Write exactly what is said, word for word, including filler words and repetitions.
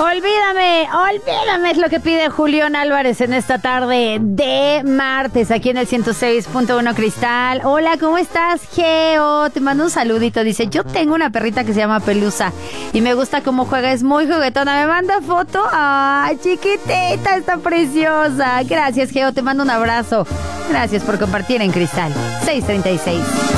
Olvídame, olvídame es lo que pide Julián Álvarez en esta tarde de martes aquí en el ciento seis punto uno Cristal. Hola, ¿cómo estás, Geo? Te mando un saludito. Dice, yo tengo una perrita que se llama Pelusa y me gusta cómo juega, es muy juguetona. Me manda foto. Ay, chiquitita, está preciosa. Gracias, Geo, te mando un abrazo. Gracias por compartir en Cristal seiscientos treinta y seis.